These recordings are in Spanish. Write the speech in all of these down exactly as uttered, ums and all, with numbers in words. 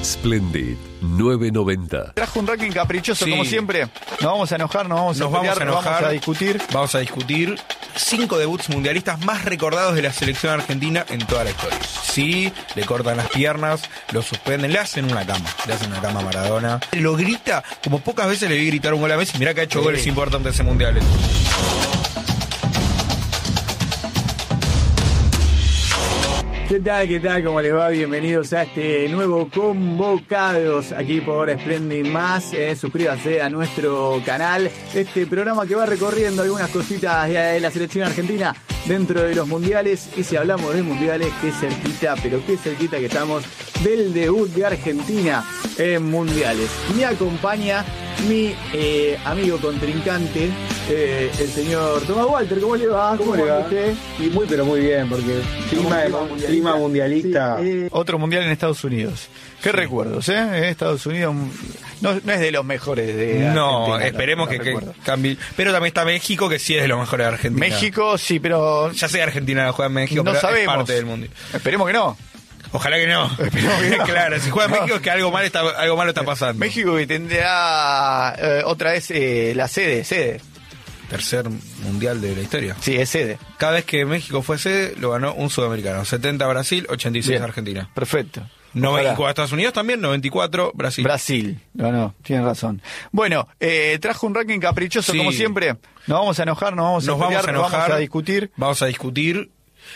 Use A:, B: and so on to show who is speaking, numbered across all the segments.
A: Splendid nueve noventa.
B: Trajo un ranking caprichoso, sí, como siempre. Nos vamos a enojar, nos vamos a
C: nos
B: pelear,
C: vamos a enojar,
B: nos vamos a discutir.
C: Vamos a discutir cinco debuts mundialistas más recordados de la selección argentina en toda la historia. Sí, le cortan las piernas, lo suspenden, le hacen una cama, le hacen una cama a Maradona. Lo grita, como pocas veces le vi gritar un gol a Messi. Mirá que ha hecho sí. goles importantes ese mundial.
B: ¿Qué tal? ¿Qué tal? ¿Cómo les va? Bienvenidos a este nuevo Convocados aquí por Splendid Más. Eh, suscríbanse a nuestro canal. Este programa que va recorriendo algunas cositas de la selección argentina dentro de los mundiales. Y si hablamos de mundiales, qué cerquita, pero qué cerquita que estamos del debut de Argentina en mundiales. Me acompaña mi eh, amigo contrincante, eh, el señor Tomás Walter. ¿Cómo le va?
D: ¿Cómo, ¿Cómo le va usted? Y muy, pero muy bien, porque clima, clima mundialista. Clima mundialista.
B: Sí, eh, otro mundial en Estados Unidos. ¿Qué sí. recuerdos, eh? Estados Unidos no, no es de los mejores de Argentina.
C: No, esperemos que, que cambie. Pero también está México, que sí es de los mejores de Argentina.
B: México, sí, pero...
C: Ya sé que Argentina no juega en México,
B: no
C: pero
B: sabemos.
C: Es parte del mundo.
B: Esperemos que no.
C: Ojalá que no.
B: Esperemos que no.
C: Claro, si juega en no. México es que algo malo está, algo malo está pasando.
B: México que tendrá eh, otra vez eh, la sede, sede.
C: Tercer mundial de la historia.
B: Sí, es sede.
C: Cada vez que México fue sede, lo ganó un sudamericano. setenta Brasil, ochenta y seis Bien. Argentina.
B: Perfecto.
C: noventa y cuatro Estados Unidos también, noventa y cuatro Brasil.
B: Brasil, no, no, tienes razón. Bueno, eh, trajo un ranking caprichoso, sí. como siempre. Nos vamos a enojar, nos vamos a
C: nos
B: pelear,
C: vamos a enojar,
B: vamos a discutir.
C: Vamos a discutir.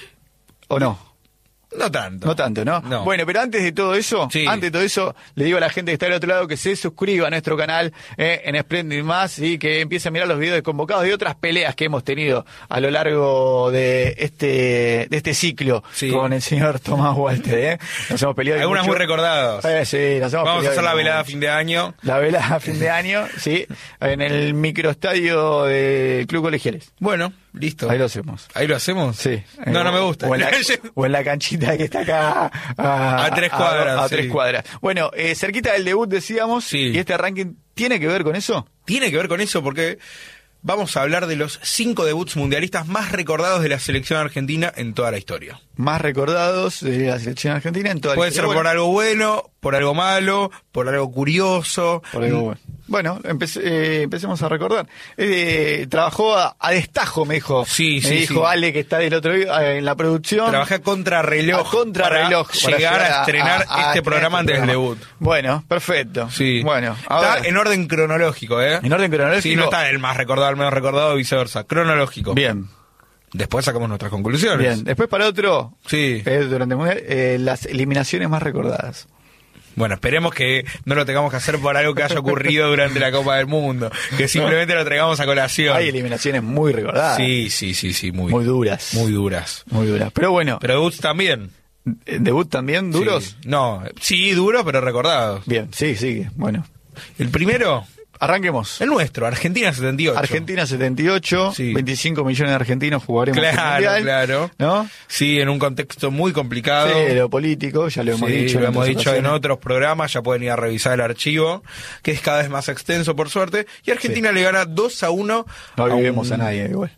B: ¿O no?
C: No tanto.
B: No tanto, ¿no?
C: no.
B: Bueno, pero antes de todo eso, sí. antes de todo eso, le digo a la gente que está del otro lado que se suscriba a nuestro canal eh, en Splendid Más y que empiece a mirar los videos de Convocados y otras peleas que hemos tenido a lo largo de este de este ciclo sí. con el señor Tomás Walter, ¿eh? Nos hemos peleado.
C: Algunas
B: mucho.
C: muy recordadas.
B: Eh, sí, nos hemos
C: Vamos a hacer la velada a
B: mucho.
C: fin de año.
B: La velada a fin de año, sí, en el microestadio del Club Colegiales.
C: Bueno, listo.
B: Ahí lo hacemos.
C: ¿Ahí lo hacemos?
B: Sí.
C: No, eh, no me gusta.
B: O en, la, o en la canchita que está acá. A,
C: a tres cuadras.
B: A, a
C: sí.
B: tres cuadras. Bueno, eh, cerquita del debut decíamos,
C: sí.
B: y este ranking tiene que ver con eso.
C: Tiene que ver con eso porque vamos a hablar de los cinco debuts mundialistas más recordados de la selección argentina en toda la historia.
B: Más recordados de la selección argentina en toda
C: Puede
B: la historia.
C: Puede ser por algo bueno, por algo malo, por algo curioso.
B: Por algo bueno. Bueno, empecé, eh, empecemos a recordar. Eh, trabajó a, a destajo, me dijo.
C: Sí,
B: me
C: sí,
B: dijo
C: sí.
B: Ale, que está del otro eh, en la producción.
C: Trabajé a contrarreloj.
B: A contrarreloj.
C: Para, para llegar a estrenar a, a, este a programa antes del debut.
B: Bueno, perfecto.
C: Sí.
B: Bueno,
C: está ver. en orden cronológico, ¿eh?
B: En orden cronológico.
C: Sí, no está el más recordado, el menos recordado, viceversa. Cronológico.
B: Bien.
C: Después sacamos nuestras conclusiones.
B: Bien. Después para otro.
C: Sí.
B: Eh, durante el mundial, eh, las eliminaciones más recordadas.
C: Bueno, esperemos que no lo tengamos que hacer por algo que haya ocurrido durante la Copa del Mundo, que simplemente lo traigamos a colación.
B: Hay eliminaciones muy recordadas.
C: Sí, sí, sí, sí, muy,
B: muy duras.
C: Muy duras.
B: Muy duras. Pero bueno.
C: Pero debuts también.
B: ¿Debut también duros?
C: Sí. No, sí, duros, pero recordados.
B: Bien, sí, sí, bueno.
C: El primero...
B: Arranquemos.
C: El nuestro, Argentina setenta y ocho.
B: Argentina setenta y ocho, sí. veinticinco millones de argentinos jugaremos
C: claro,
B: el mundial.
C: Claro,
B: ¿no?
C: Sí, en un contexto muy complicado.
B: Sí, lo político, ya lo hemos
C: sí,
B: dicho.
C: lo hemos dicho ocasiones. En otros programas, ya pueden ir a revisar el archivo, que es cada vez más extenso, por suerte. Y Argentina sí. le gana dos a uno.
B: No olvidemos a,
C: un...
B: a nadie, igual.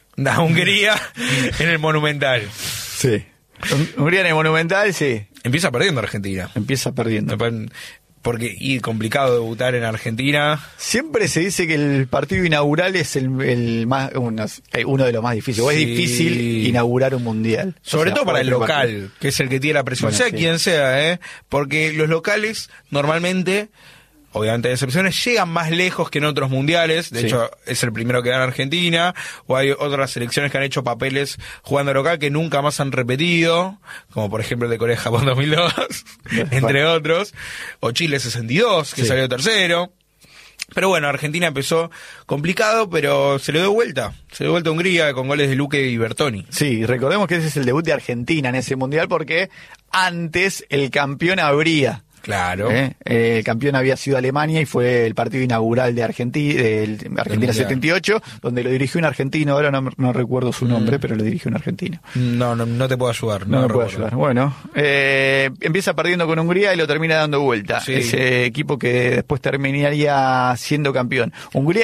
C: A Hungría en el Monumental.
B: Sí. Hungría en el Monumental, sí.
C: Empieza perdiendo Argentina.
B: Empieza perdiendo.
C: Porque y complicado debutar en Argentina.
B: Siempre se dice que el partido inaugural es el, el más uno, uno de los más difíciles. O sí. es difícil inaugurar un mundial.
C: Sobre o sea, todo para el local,
B: partido.
C: que es el que tiene la presión. Bueno, sea sí. quien sea, ¿eh? Porque los locales normalmente... Obviamente hay excepciones, llegan más lejos que en otros mundiales. De sí. hecho, es el primero que gana Argentina. O hay otras selecciones que han hecho papeles jugando local que nunca más han repetido. Como por ejemplo el de Corea-Japón dos mil dos, entre otros. O Chile sesenta y dos, que sí. salió tercero. Pero bueno, Argentina empezó complicado, pero se le dio vuelta. Se le dio vuelta a Hungría con goles de Luque y Bertoni.
B: Sí, recordemos que ese es el debut de Argentina en ese mundial porque antes el campeón habría...
C: Claro.
B: ¿Eh? Eh, el campeón había sido Alemania y fue el partido inaugural de Argentina, del Argentina setenta y ocho, donde lo dirigió un argentino, ahora no, no recuerdo su nombre, mm. pero lo dirigió un argentino.
C: No, no, no te puedo ayudar.
B: No,
C: No
B: me puedo ayudar. Bueno, eh, empieza perdiendo con Hungría y lo termina dando vuelta. Sí. Ese equipo que después terminaría siendo campeón. Hungría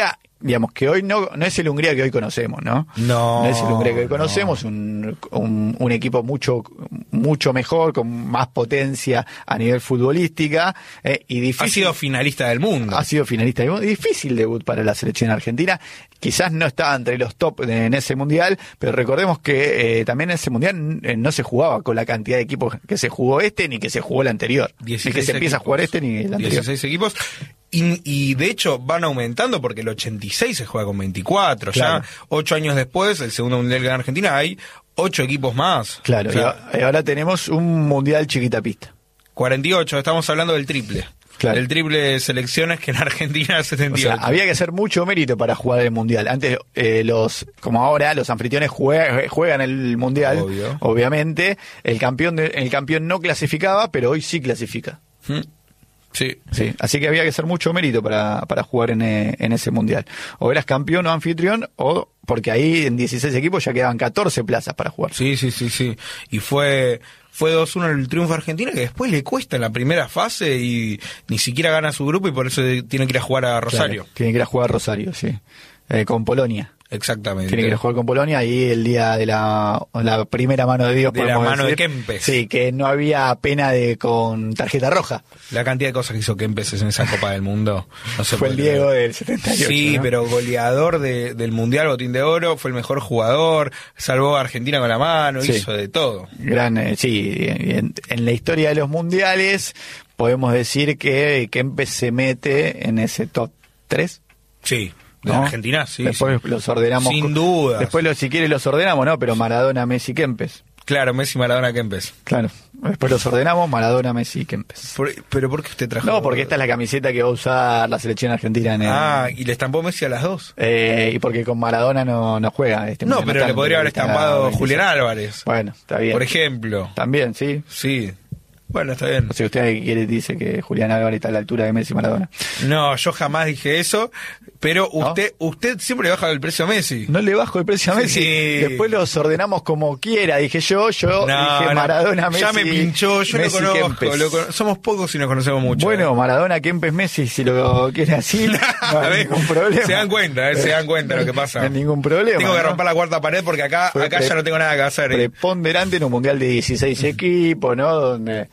B: digamos que hoy no, no es el Hungría que hoy conocemos, ¿no?
C: No.
B: No es el Hungría que hoy
C: no.
B: conocemos, un, un, un equipo mucho, mucho mejor, con más potencia a nivel futbolística, eh, y difícil.
C: Ha sido finalista del mundo.
B: Ha sido finalista del mundo. Difícil debut para la selección argentina. Quizás no estaba entre los top en ese mundial, pero recordemos que eh, también en ese mundial eh, no se jugaba con la cantidad de equipos que se jugó este, ni que se jugó el anterior. Ni que se empieza a jugar este, ni el anterior.
C: dieciséis equipos. Y, y de hecho van aumentando porque el ochenta y seis se juega con veinticuatro.
B: Claro.
C: Ya ocho años después, el segundo mundial que gana Argentina, hay ocho equipos más.
B: Claro,
C: O sea,
B: y ahora tenemos un mundial chiquitapista.
C: cuarenta y ocho, estamos hablando del triple.
B: Claro.
C: El triple de selecciones que en Argentina es setenta y ocho.
B: O sea, había que hacer mucho mérito para jugar el mundial. Antes, eh, los, como ahora, los anfitriones jue- juegan el mundial,
C: Obvio.
B: obviamente. El campeón, de, el campeón no clasificaba, pero hoy sí clasifica.
C: ¿Mm? Sí.
B: Sí, así que había que hacer mucho mérito para, para jugar en, eh, en ese mundial. O eras campeón o anfitrión, o porque ahí en dieciséis equipos ya quedaban catorce plazas para jugar.
C: Sí, sí, sí, sí. Y fue fue dos uno el triunfo a Argentina, que después le cuesta en la primera fase y ni siquiera gana su grupo y por eso tiene que ir a jugar a Rosario.
B: Claro, tiene que ir a jugar a Rosario, sí. Eh, con Polonia.
C: Exactamente.
B: Tiene que ir a jugar con Polonia ahí el día de la, la primera mano de Dios.
C: De la
B: podemos
C: mano de
B: decir.
C: Kempes.
B: Sí, que no había pena de con tarjeta roja.
C: La cantidad de cosas que hizo Kempes en esa Copa del Mundo. No se
B: Fue el
C: puede
B: Diego
C: creer.
B: del setenta y ocho.
C: Sí,
B: ¿no?
C: pero goleador de, del Mundial, botín de oro, fue el mejor jugador, salvó a Argentina con la mano,
B: Sí.
C: hizo de todo.
B: Gran, eh, sí, en, en la historia de los mundiales podemos decir que Kempes se mete en ese top tres.
C: Sí, de
B: ¿no?
C: Argentina, sí.
B: Después
C: sí.
B: los ordenamos.
C: Sin
B: con-
C: dudas.
B: Después, lo, si quieres, los ordenamos, ¿no? Pero Maradona, Messi, Kempes.
C: Claro, Messi, Maradona, Kempes.
B: Claro. Después los ordenamos, Maradona, Messi, Kempes.
C: Por- ¿Pero por qué usted trajo?
B: No, porque esta es la camiseta que va a usar la selección argentina en el...
C: Ah, y le estampó Messi a las dos.
B: Eh, y porque con Maradona no, no juega. Este
C: No,
B: mundial,
C: pero
B: está
C: le
B: en-
C: podría haber
B: está
C: estampado
B: veintiséis.
C: Julián Álvarez.
B: Bueno, está bien.
C: Por ejemplo.
B: También, sí.
C: Sí. Bueno, está bien.
B: O sea, usted quiere, dice que Julián Álvarez está a la altura de Messi y Maradona.
C: No, yo jamás dije eso, pero
B: ¿No?
C: usted usted siempre le baja el precio a Messi.
B: No le bajo el precio a Messi.
C: Sí.
B: Después los ordenamos como quiera. Dije yo, yo
C: No,
B: dije
C: no.
B: Maradona, Messi.
C: Ya me pinchó, yo
B: Messi,
C: lo conozco.
B: Kempes.
C: Lo con- somos pocos y nos conocemos mucho.
B: Bueno, Maradona, Kempes, Messi, si lo quiere así, no
C: A
B: hay
C: ver,
B: ningún problema.
C: se dan cuenta, eh, se dan cuenta de lo que pasa.
B: No hay ningún problema.
C: Tengo que
B: ¿no?
C: romper la cuarta pared porque acá,
B: Fue
C: acá
B: pre-
C: ya no tengo nada que hacer. eh.
B: Preponderante en un mundial de dieciséis equipos, ¿no? Donde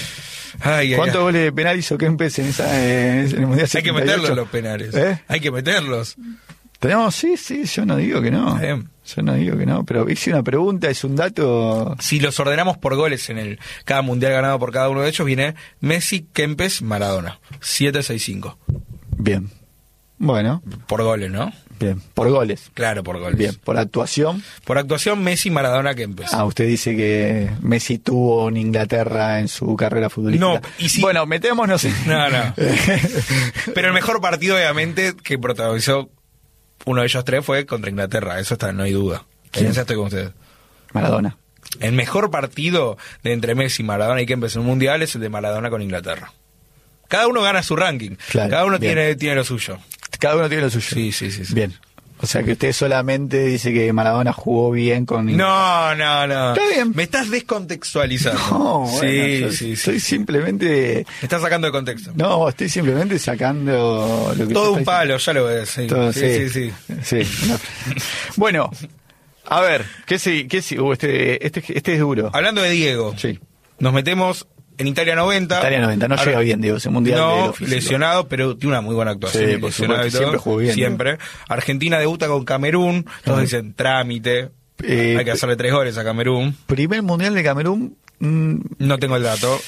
C: Ay, ay,
B: ¿cuántos
C: ay.
B: goles de penal hizo Kempes en, esa, eh, en el mundial
C: Hay que
B: setenta y ocho?
C: meterlos los penales.
B: ¿Eh?
C: Hay que meterlos.
B: Tenemos, sí, sí, yo no digo que no.
C: Está bien.
B: Yo no digo que no, pero hice una pregunta, es un dato.
C: Si los ordenamos por goles en el cada mundial ganado por cada uno de ellos, viene Messi, Kempes, Maradona. siete seis cinco.
B: Bien. Bueno,
C: Por goles, ¿no?
B: bien. Por goles.
C: Claro, por goles.
B: Bien. Por actuación.
C: Por actuación, Messi, Maradona, Kempes.
B: Ah, usted dice que Messi tuvo en Inglaterra en su carrera futbolística.
C: No, y si-
B: Bueno, metémonos en...
C: No, no. Pero el mejor partido, obviamente, que protagonizó uno de ellos tres fue contra Inglaterra. Eso está, no hay duda. En eso estoy con ustedes.
B: Maradona.
C: El mejor partido de entre Messi, Maradona y Kempes en un mundial es el de Maradona con Inglaterra. Cada uno gana su ranking.
B: Claro,
C: Cada uno
B: bien.
C: tiene, tiene lo suyo.
B: Cada uno tiene lo suyo.
C: Sí, sí, sí, sí.
B: Bien. O sea que usted solamente dice que Maradona jugó bien con...
C: No, no, no.
B: Está bien.
C: Me estás descontextualizando.
B: No, bueno,
C: sí,
B: yo
C: sí, sí.
B: estoy simplemente...
C: Me estás sacando de contexto.
B: No, estoy simplemente sacando lo que
C: Todo
B: usted
C: un
B: está
C: palo, ya lo ves. Sí,
B: Todo,
C: sí, sí, sí.
B: sí. No. Bueno, a ver, ¿qué sí? ¿Qué sí? Uh, este, este, este es duro.
C: Hablando de Diego,
B: Sí.
C: nos metemos en Italia noventa.
B: Italia noventa, no
C: Ahora-
B: llega bien, Diego, ese mundial de
C: No,
B: lo físico.
C: lesionado, pero tiene una muy buena actuación.
B: Sí, por
C: lesionado
B: supuesto,
C: y todo.
B: siempre jugó bien,
C: Siempre. Argentina debuta con Camerún. Todos
B: Ah.
C: dicen trámite.
B: Eh,
C: Hay que hacerle tres goles a Camerún.
B: Primer mundial de Camerún. mm,
C: No tengo el dato.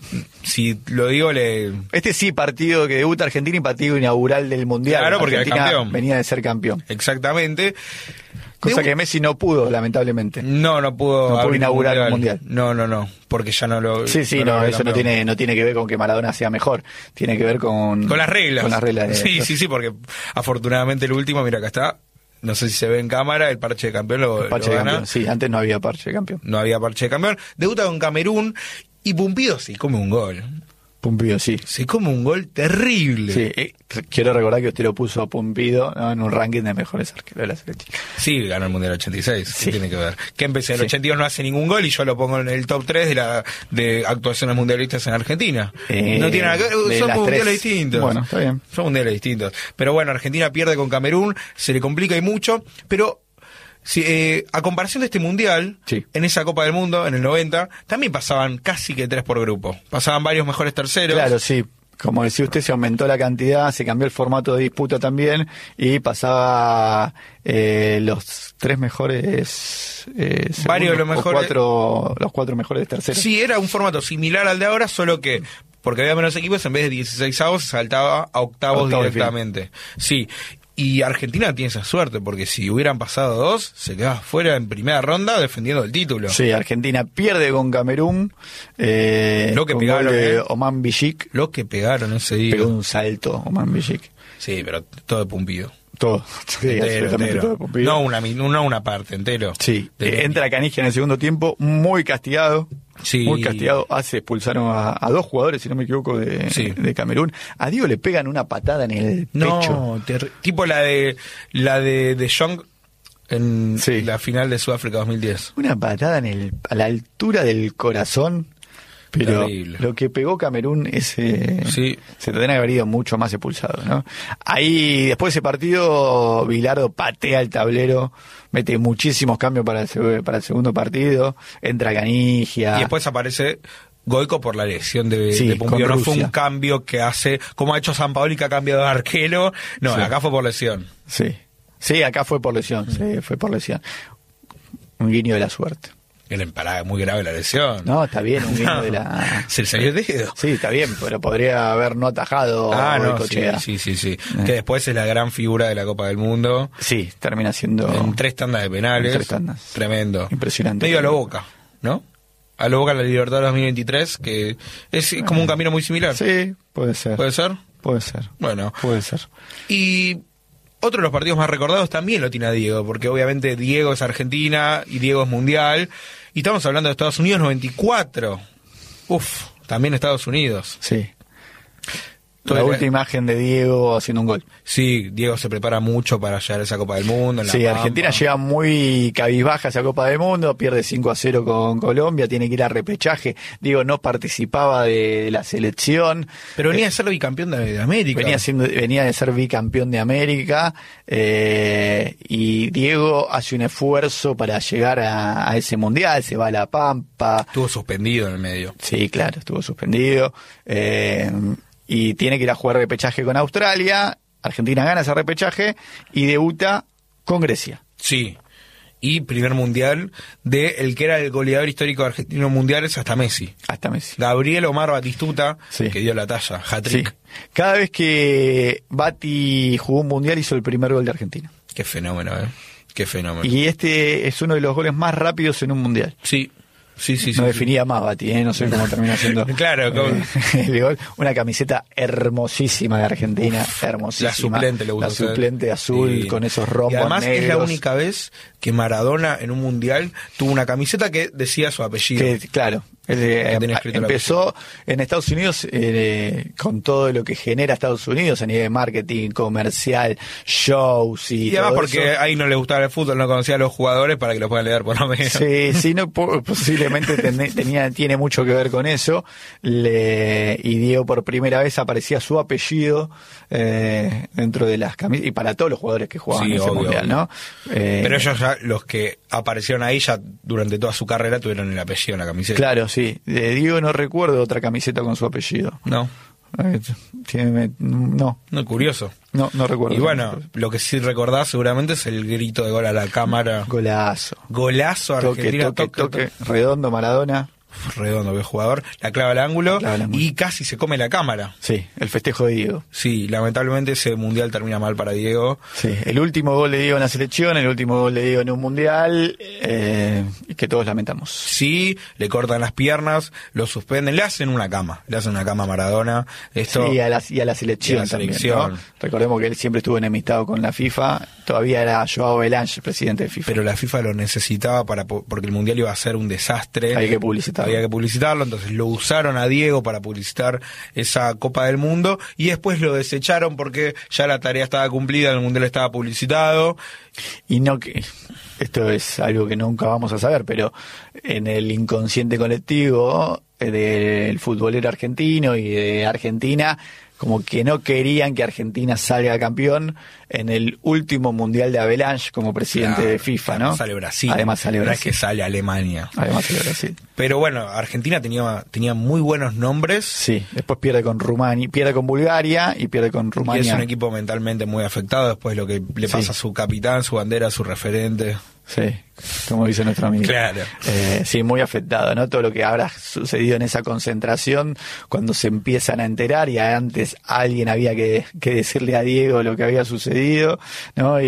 C: Si lo digo, le.
B: Este sí, partido que debuta Argentina y partido inaugural del mundial.
C: Claro, porque era
B: Argentina
C: campeón.
B: venía de ser campeón.
C: Exactamente.
B: Cosa
C: Debu-
B: que Messi no pudo, lamentablemente.
C: No, no pudo,
B: No pudo
C: abrir
B: inaugurar un mundial.
C: No, no, no. Porque ya no lo.
B: Sí, sí,
C: lo
B: no,
C: logra
B: eso no
C: campeón.
B: tiene, no tiene que ver con que Maradona sea mejor. Tiene que ver con...
C: Con las reglas.
B: Con las reglas. De,
C: Sí, sí, sí, porque afortunadamente el último, mira, acá está. No sé si se ve en cámara, el parche de campeón lo,
B: Parche
C: lo
B: de
C: gana.
B: campeón. Sí, antes no había parche de campeón.
C: No había parche de campeón. Debuta con Camerún y Pumpido sí come un gol.
B: Pumpido, sí.
C: Se come un gol terrible.
B: Sí, eh, quiero recordar que usted lo puso a Pumpido, ¿no?, en un ranking de mejores arqueros de la selección.
C: Sí, ganó el Mundial ochenta y seis.
B: Sí.
C: ¿Qué tiene que ver? Que empecé en el
B: Sí.
C: ochenta y dos no hace ningún gol y yo lo pongo en el top tres de la de actuaciones mundialistas en Argentina.
B: Eh,
C: no tiene nada que ver,
B: de
C: son
B: las
C: mundiales
B: tres.
C: distintos.
B: Bueno, está bien.
C: Son mundiales distintos. Pero bueno, Argentina pierde con Camerún, se le complica y mucho, pero sí, eh, a comparación de este mundial,
B: Sí.
C: en esa Copa del Mundo, en el noventa, también pasaban casi que tres por grupo. Pasaban varios mejores terceros.
B: Claro, sí. Como decía usted, se aumentó la cantidad, se cambió el formato de disputa también y pasaba eh, los tres mejores, eh, segundos,
C: Varios de los
B: o
C: mejores.
B: Cuatro, los cuatro mejores terceros.
C: Sí, era un formato similar al de ahora, solo que porque había menos equipos, en vez de dieciseisavos se saltaba a octavos
B: Octavos de
C: directamente. Sí. Y Argentina tiene esa suerte, porque si hubieran pasado dos, se quedaba fuera en primera ronda defendiendo el título.
B: Sí, Argentina pierde con Camerún. Eh,
C: Lo que
B: con
C: pegaron,
B: gol de
C: eh.
B: Oman Bijik.
C: Lo que pegaron ese día.
B: Pegó un salto Oman Bijik.
C: Sí, pero todo de Pumpido.
B: Todo. Sí,
C: entero,
B: absolutamente
C: entero.
B: todo Pumpido.
C: No una, mi- no una parte, entero.
B: Sí,
C: De-
B: eh, entra Canigia en el segundo tiempo, muy castigado.
C: Sí.
B: Muy castigado. Hace, expulsaron a, a dos jugadores, si no me equivoco, de,
C: Sí.
B: de Camerún. A Diego le pegan una patada en el pecho.
C: No, terri- tipo la de la de, de Jong en
B: Sí.
C: la final de Sudáfrica dos mil diez.
B: Una patada en el, a la altura del corazón. Pero
C: Terrible.
B: lo que pegó Camerún es, eh,
C: Sí.
B: se tendría que haber ido mucho más expulsado, ¿no? Ahí, después de ese partido, Bilardo patea el tablero, mete muchísimos cambios para el, seg- para el segundo partido, entra Canigia.
C: Y después aparece Goico por la lesión de,
B: Sí,
C: de Pumpido.
B: con
C: No fue
B: Rusia.
C: un cambio que hace, como ha hecho San Paoli, que ha cambiado de arquero. No,
B: Sí.
C: acá fue por lesión.
B: Sí, sí, acá fue por lesión, sí, fue por lesión. Un guiño de la suerte.
C: Era emparada, muy grave la lesión.
B: No, está bien, un guiño
C: No,
B: de la...
C: Se le salió el dedo.
B: Sí, está bien, pero podría haber no atajado
C: Ah, no, sí,
B: Goicoechea.
C: sí, sí, sí.
B: Eh.
C: Que después es la gran figura de la Copa del Mundo.
B: Sí, termina siendo...
C: En tres tandas de penales.
B: En tres tandas.
C: Tremendo.
B: Impresionante.
C: Medio a lo Boca, ¿no? A lo Boca la Libertadores dos mil veintitrés, que es como un camino muy similar.
B: Sí, puede ser.
C: ¿Puede ser?
B: Puede ser.
C: Bueno.
B: Puede ser.
C: Y otro de los partidos más recordados también lo tiene a Diego, porque obviamente Diego es Argentina y Diego es Mundial. Y estamos hablando de Estados Unidos noventa y cuatro. Uf, también Estados Unidos.
B: Sí.
C: Todo
B: La
C: el-
B: última imagen de Diego haciendo un gol.
C: Sí, Diego se prepara mucho para llegar a esa Copa del Mundo. En la
B: Sí,
C: Pampa.
B: Argentina llega muy cabizbaja a esa Copa del Mundo, pierde cinco a cero con Colombia, tiene que ir a repechaje. Diego no participaba de la selección.
C: Pero venía a ser bicampeón de, de América.
B: Venía, siendo, venía de ser bicampeón de América eh, y Diego hace un esfuerzo para llegar a, a ese mundial, se va a La Pampa.
C: Estuvo suspendido en el medio.
B: Sí, claro, estuvo suspendido. Eh, y tiene que ir a jugar repechaje con Australia. Argentina gana ese repechaje y debuta con Grecia.
C: Sí. Y primer mundial de el que era el goleador histórico argentino mundiales hasta Messi.
B: Hasta Messi.
C: Gabriel Omar Batistuta,
B: Sí.
C: que dio la talla,
B: Sí.
C: hat-trick.
B: Cada vez que Bati jugó un mundial hizo el primer gol de Argentina.
C: Qué fenómeno, ¿eh? Qué fenómeno.
B: Y este es uno de los goles más rápidos en un mundial.
C: Sí, sí, sí. sí,
B: No
C: sí.
B: definía más Bati, ¿eh? No sé cómo termina siendo.
C: Claro, como-
B: eh, el gol. Una camiseta hermosísima de Argentina, hermosísima.
C: La suplente le gusta
B: La
C: hacer.
B: suplente azul
C: Sí.
B: con esos rombos
C: Y además es la
B: negros.
C: única vez que Maradona en un mundial tuvo una camiseta que decía su apellido.
B: Que, claro, él, eh,
C: Que tenía escrito el
B: empezó en Estados Unidos eh, con todo lo que genera Estados Unidos a nivel de marketing, comercial, shows y,
C: Y además
B: todo
C: porque
B: eso.
C: ahí no le gustaba el fútbol, no conocía a los jugadores para que lo puedan leer por lo menos.
B: Sí, sí, no, po- posiblemente ten- tenía, tiene mucho que ver con eso. Le, y Diego por primera vez aparecía su apellido eh, dentro de las camisas, y para todos los jugadores que jugaban
C: Sí,
B: en ese
C: obvio,
B: mundial,
C: obvio.
B: ¿no? Eh,
C: Pero ellos ya, los que aparecieron ahí ya durante toda su carrera tuvieron el apellido en la camiseta.
B: Claro, sí. De Diego no recuerdo otra camiseta con su apellido.
C: No,
B: Eh, tiene- no,
C: no, curioso.
B: no, no recuerdo.
C: Y bueno, lo que sí recordás seguramente es el grito de gol a la cámara.
B: Golazo.
C: Golazo
B: Toque,
C: Argentina,
B: toque,
C: toque,
B: toque. Redondo, Maradona.
C: redondo, que jugador, la clava al ángulo,
B: La clava al ángulo.
C: y casi se come la cámara.
B: Sí, el festejo de Diego.
C: Sí, lamentablemente ese mundial termina mal para Diego.
B: Sí, el último gol de Diego en la selección, el último gol de Diego en un mundial, eh, y que todos lamentamos.
C: Sí, le cortan las piernas, lo suspenden, le hacen una cama, le hacen una cama a Maradona. Esto,
B: Sí, y a la, y a la selección,
C: y a la
B: también,
C: selección.
B: ¿no? Recordemos que él siempre estuvo enemistado con la FIFA, todavía era Joao Belange, presidente de FIFA.
C: pero la FIFA lo necesitaba para po- porque el mundial iba a ser un desastre.
B: Hay que publicitar
C: había que publicitarlo, entonces lo usaron a Diego para publicitar esa Copa del Mundo y después lo desecharon porque ya la tarea estaba cumplida, el Mundial estaba publicitado.
B: Y no que esto es algo que nunca vamos a saber, pero en el inconsciente colectivo del futbolero argentino y de Argentina, como que no querían que Argentina salga campeón en el último Mundial de Avalanche como presidente
C: Claro,
B: de FIFA, ¿no?
C: Además sale Brasil.
B: Además sale
C: No
B: Brasil.
C: es que sale Alemania.
B: Además sale Brasil.
C: Pero bueno, Argentina tenía, tenía muy buenos nombres.
B: Sí, después pierde con Rumania, pierde con Bulgaria y pierde con Rumania.
C: Y es un equipo mentalmente muy afectado después de lo que le pasa
B: Sí.
C: a su capitán, su bandera, su referente.
B: Sí, como dice nuestro amigo.
C: Claro.
B: Eh, sí, muy afectado, ¿no? Todo lo que habrá sucedido en esa concentración cuando se empiezan a enterar y antes alguien había que, que decirle a Diego lo que había sucedido, ¿no? Y,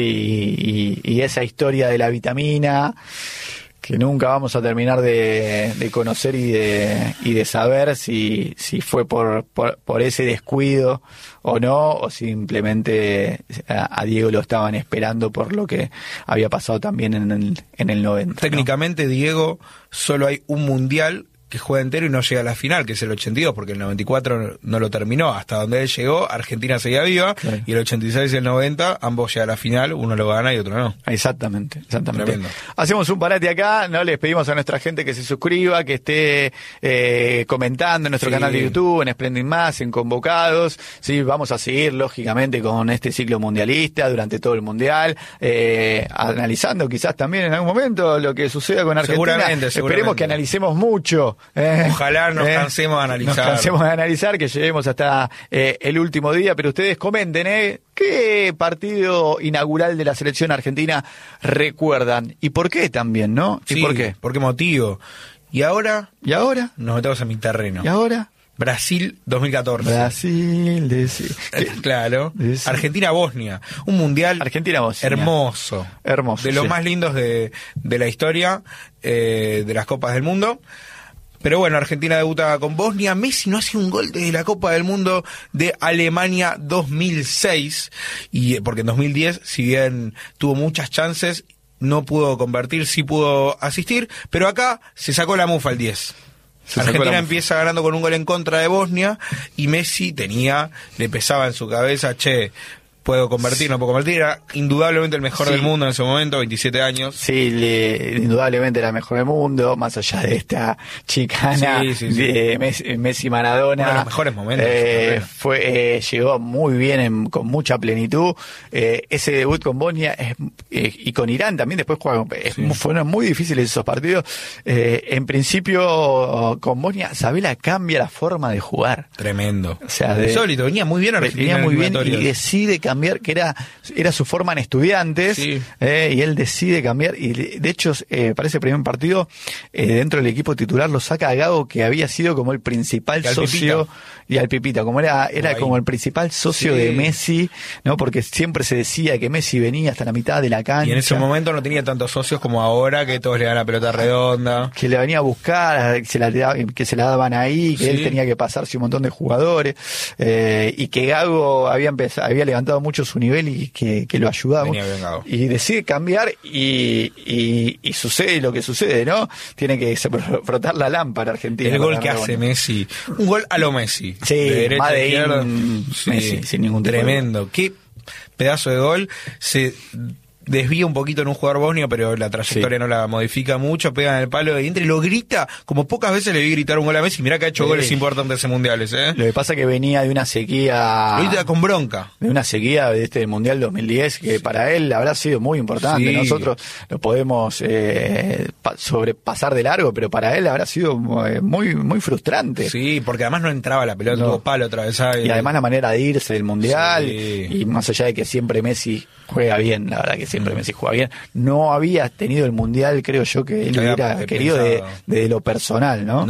B: y, y esa historia de la vitamina que nunca vamos a terminar de, de conocer y de, y de saber si, si fue por, por, por ese descuido o no, o simplemente a, a Diego lo estaban esperando por lo que había pasado también en el, en el noventa.
C: Técnicamente, ¿no? Diego, solo hay un mundial que juega entero y no llega a la final, que es el ochenta y dos, porque el noventa y cuatro no lo terminó. Hasta donde él llegó, Argentina seguía viva,
B: Claro.
C: y el ochenta y seis y el noventa, ambos llegan a la final, uno lo gana y otro no.
B: Exactamente, exactamente.
C: Tremendo.
B: Hacemos un parate acá, no les pedimos a nuestra gente que se suscriba, que esté eh, comentando en nuestro
C: Sí.
B: canal de YouTube, en Splendid Más, en Convocados. Sí, vamos a seguir lógicamente con este ciclo mundialista durante todo el mundial, eh, analizando quizás también en algún momento lo que suceda con Argentina.
C: Seguramente,
B: Esperemos
C: seguramente.
B: que analicemos mucho. eh,
C: Ojalá nos
B: eh,
C: cansemos de analizar.
B: Nos cansemos de analizar, que lleguemos hasta eh, el último día, pero ustedes comenten, ¿eh? ¿Qué partido inaugural de la selección argentina recuerdan? ¿Y por qué también, no? ¿Y
C: Sí,
B: por qué?
C: ¿Por qué motivo? Y ahora
B: ¿Y ahora?
C: nos metemos en mi terreno.
B: ¿Y ahora?
C: Brasil dos mil catorce.
B: Brasil, de...
C: Eh, Claro.
B: Sí, sí.
C: Argentina-Bosnia. Un mundial
B: Argentina-Bosnia.
C: hermoso.
B: Hermoso,
C: De los
B: sí.
C: más lindos de, de la historia eh, de las Copas del Mundo. Pero bueno, Argentina debuta con Bosnia. Messi no hace un gol desde la Copa del Mundo de Alemania dos mil seis. Y eh, porque en dos mil diez, si bien tuvo muchas chances, no pudo convertir, sí pudo asistir. Pero acá se sacó la mufa al diez.
B: Se sacó la
C: Argentina
B: mufa.
C: empieza ganando con un gol en contra de Bosnia y Messi tenía, le pesaba en su cabeza, che, puedo convertir, no puedo convertir. Era indudablemente el mejor
B: Sí.
C: del mundo en ese momento, veintisiete años.
B: Sí, le- indudablemente era mejor del mundo, más allá de esta chicana
C: Sí, sí, sí.
B: de Messi, Messi Maradona.
C: Uno de los mejores momentos de su
B: Eh,
C: carrera.
B: fue, eh, llegó muy bien, en- con mucha plenitud. Eh, ese debut con Bosnia es- eh, y con Irán también después jugaron, es
C: Sí.
B: muy- fueron muy difíciles esos partidos. Eh, en principio, con Bosnia, Sabela cambia la forma de jugar.
C: Tremendo.
B: O sea, de-
C: Insólito, venía muy bien Argentina.
B: venía
C: en
B: muy bien y
C: eliminatorias.
B: decide cambiar, que era era su forma en Estudiantes,
C: Sí.
B: eh, y él decide cambiar, y de de hecho, eh, para ese primer partido, eh, dentro del equipo titular lo saca a Gago, que había sido como el principal
C: Y al
B: socio,
C: Pipita.
B: y al Pipita, como era, era
C: Ahí.
B: como el principal socio
C: Sí.
B: de Messi, ¿no? Porque siempre se decía que Messi venía hasta la mitad de la cancha.
C: Y en ese momento no tenía tantos socios como ahora, que todos le dan la pelota redonda.
B: Que le venía a buscar, que se la, que se la daban ahí, que
C: Sí.
B: él tenía que pasarse un montón de jugadores, eh, y que Gago había empezado, había levantado mucho su nivel y que, que lo ayudaba.
C: Venía bien Gago.
B: Y decide cambiar y, y, y sucede lo que sucede, ¿no? Tiene que se- frotar la lámpara Argentina.
C: El gol
B: para
C: que
B: ganar,
C: hace
B: bueno.
C: Messi. Un gol a lo Messi.
B: Sí,
C: de derecha a
B: Made in
C: izquierda.
B: Messi, sin ningún tipo de
C: Tremendo. Qué pedazo de gol. Se desvía un poquito en un jugador bosnio, pero la trayectoria
B: Sí.
C: no la modifica mucho, pega en el palo de entre, lo grita, como pocas veces le vi gritar un gol a Messi. Mirá que ha hecho
B: Sí.
C: goles importantes en mundiales, ¿eh?
B: Lo que pasa es que venía de una sequía.
C: Lo grita con bronca.
B: De una sequía de este Mundial dos mil diez que para él habrá sido muy importante.
C: Sí.
B: Nosotros lo podemos eh, pa- sobrepasar de largo, pero para él habrá sido eh, muy muy frustrante.
C: Sí, porque además no entraba la pelota,
B: No.
C: tuvo palo atravesado.
B: Y además la manera de irse del Mundial,
C: Sí.
B: y más allá de que siempre Messi juega bien, la verdad que siempre Messi juega bien, no había tenido el Mundial, creo yo, que él
C: Que había
B: hubiera
C: pensado.
B: querido de, de lo personal, ¿no?
C: No,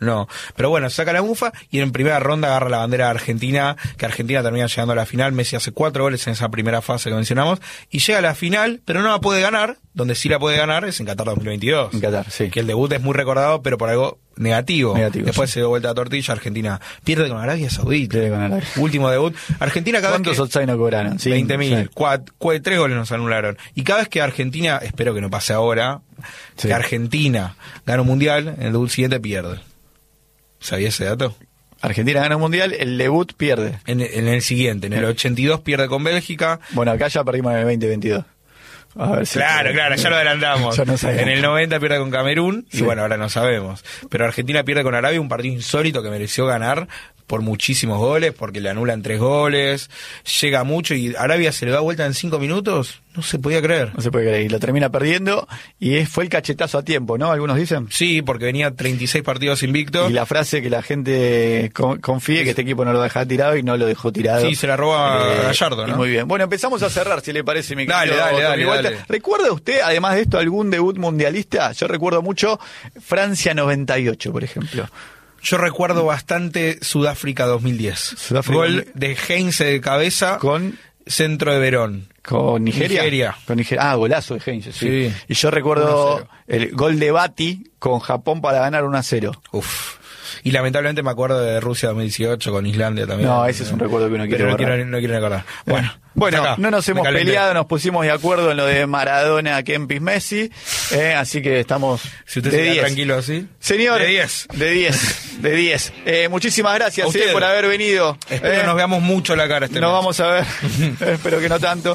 C: no. Pero bueno, saca la mufa y en primera ronda agarra la bandera de Argentina, que Argentina termina llegando a la final. Messi hace cuatro goles en esa primera fase que mencionamos y llega a la final, pero no la puede ganar. Donde sí la puede ganar es en Qatar dos mil veintidós.
B: En Qatar, sí.
C: Que el debut es muy recordado, pero por algo negativo.
B: Negativo,
C: Después
B: sí.
C: se dio vuelta la tortilla, Argentina pierde con Arabia Saudita.
B: Pierde con Arabia.
C: Último debut. Argentina cada
B: ¿Cuántos
C: vez que...
B: offside no cobraron? Sí,
C: veinte mil.
B: sí.
C: Cuat, cuat, tres goles nos anularon. Y cada vez que Argentina, espero que no pase ahora,
B: Sí.
C: que Argentina gana un mundial, en el debut siguiente pierde. ¿Sabía ese dato?
B: Argentina gana un mundial, el debut pierde.
C: En, en el siguiente, en el ochenta y dos pierde con Bélgica.
B: Bueno, acá ya perdimos en el veinte veintidós. A ver si
C: Claro, claro, ya lo adelantamos.
B: Ya no sabemos.
C: En el noventa pierde con Camerún, y
B: Sí.
C: bueno, ahora no sabemos. Pero Argentina pierde con Arabia, un partido insólito que mereció ganar por muchísimos goles, porque le anulan tres goles, llega mucho y Arabia se le da vuelta en cinco minutos, no se podía creer.
B: No se puede creer. Y lo termina perdiendo y es, fue el cachetazo a tiempo, ¿no? Algunos dicen.
C: Sí, porque venía treinta y seis partidos invicto.
B: Y la frase que la gente con- confíe que este equipo no lo deja tirado y no lo dejó tirado.
C: Sí, se la roba a Gallardo, ¿no?
B: Muy bien. Bueno, empezamos a cerrar, si le parece, mi
C: Dale,
B: querido
C: dale,
B: Tommy
C: dale,
B: Walter.
C: dale.
B: ¿Recuerda usted, además de esto, algún debut mundialista? Yo recuerdo mucho Francia noventa y ocho, por ejemplo.
C: Yo recuerdo bastante Sudáfrica dos mil diez.
B: Sudáfrica
C: Gol de Heinze de cabeza,
B: Con,
C: centro de Verón.
B: con Nigeria.
C: Nigeria.
B: Con Nigeria. Ah, golazo de Heinze, sí.
C: Sí.
B: Y yo
C: uno a
B: recuerdo
C: cero.
B: el gol de Bati con Japón para ganar uno a cero.
C: Uf. Y lamentablemente me acuerdo de Rusia dos mil dieciocho con Islandia también.
B: No, ese es un recuerdo que uno quiere
C: Pero no
B: borrar.
C: quiero, no quiero recordar. Bueno,
B: Bueno,
C: acá,
B: no nos
C: me
B: hemos
C: calenté.
B: peleado, nos pusimos de acuerdo en lo de Maradona, Kempis, Messi, eh, así que estamos
C: Si usted
B: de
C: se queda
B: diez.
C: tranquilo así.
B: Señor,
C: De diez.
B: de diez, de diez. Eh, muchísimas
C: A
B: gracias eh,
C: ustedes.
B: por haber venido.
C: Espero
B: Eh,
C: nos veamos mucho la cara este
B: nos
C: mes.
B: vamos a ver, espero que no tanto.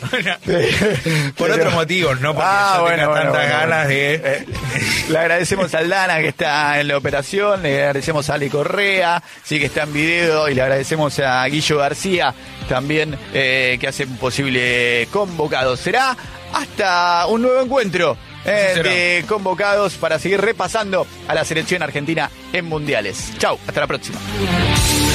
C: Por otros motivos, no porque
B: Ah,
C: yo
B: bueno,
C: tenga
B: bueno,
C: tantas
B: bueno,
C: ganas
B: bueno.
C: de...
B: Eh, le agradecemos a Aldana que está en la operación, le agradecemos a Ale Correa, sí que está en video, y le agradecemos a Guillo García también, eh, que hace posible Convocados. Será hasta un nuevo encuentro eh,
C: Así será.
B: de Convocados para seguir repasando a la selección argentina en mundiales. Chau, hasta la próxima.